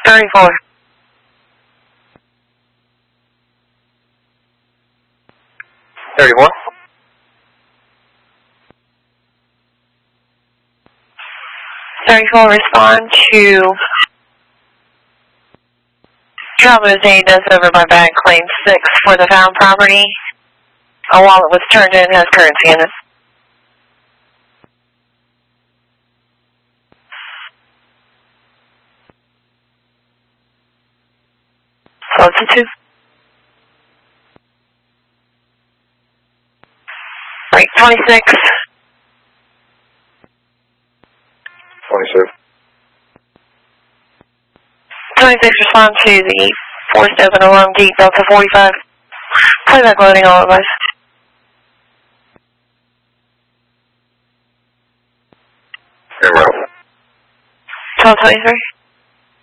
34. 34. 34, respond to Travelers A does over by bag claim 6 for the found property. A wallet was turned in, has currency in it. Close to 2. Right, 26. 26. 26, respond to the forced open alarm gate, Delta 45. Playback loading all of us. 1223.